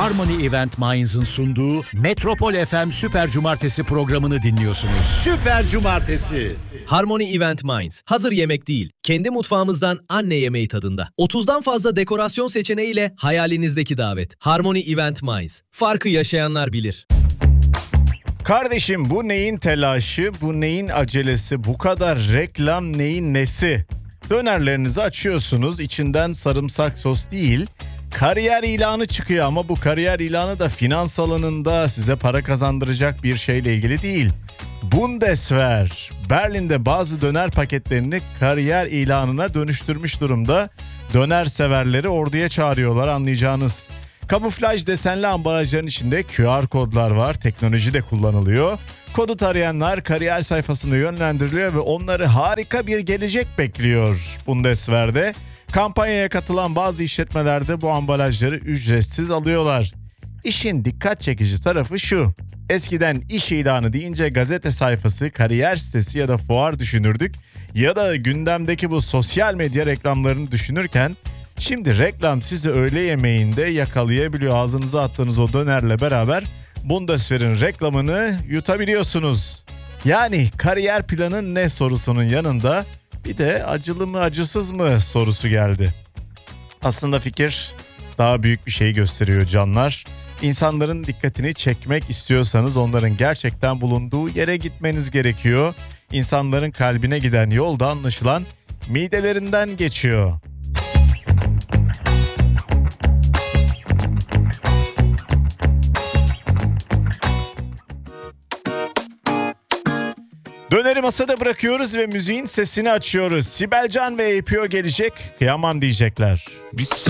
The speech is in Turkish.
Harmony Event Minds'ın sunduğu Metropol FM Süper Cumartesi programını dinliyorsunuz. Süper Cumartesi. Harmony Event Minds. Hazır yemek değil. Kendi mutfağımızdan anne yemeği tadında. 30'dan fazla dekorasyon seçeneğiyle hayalinizdeki davet. Harmony Event Minds. Farkı yaşayanlar bilir. Kardeşim bu neyin telaşı, bu neyin acelesi, bu kadar reklam neyin nesi? Dönerlerinizi açıyorsunuz, içinden sarımsak sos değil, kariyer ilanı çıkıyor ama bu kariyer ilanı da finans alanında size para kazandıracak bir şeyle ilgili değil. Bundeswehr, Berlin'de bazı döner paketlerini kariyer ilanına dönüştürmüş durumda. Döner severleri orduya çağırıyorlar anlayacağınız. Kamuflaj desenli ambalajların içinde QR kodlar var, teknoloji de kullanılıyor. Kodu tarayanlar kariyer sayfasına yönlendiriliyor ve onları harika bir gelecek bekliyor Bundeswehr'de. Kampanyaya katılan bazı işletmelerde bu ambalajları ücretsiz alıyorlar. İşin dikkat çekici tarafı şu. Eskiden iş ilanı deyince gazete sayfası, kariyer sitesi ya da fuar düşünürdük. Ya da gündemdeki bu sosyal medya reklamlarını düşünürken şimdi reklam sizi öğle yemeğinde yakalayabiliyor. Ağzınıza attığınız o dönerle beraber Bundeswehr'in reklamını yutabiliyorsunuz. Yani kariyer planın ne sorusunun yanında bir de acılı mı acısız mı sorusu geldi. Aslında fikir daha büyük bir şey gösteriyor canlar. İnsanların dikkatini çekmek istiyorsanız onların gerçekten bulunduğu yere gitmeniz gerekiyor. İnsanların kalbine giden yol da anlaşılan midelerinden geçiyor. Döneri masada bırakıyoruz ve müziğin sesini açıyoruz. Sibel Can ve APO gelecek, kıyamam diyecekler.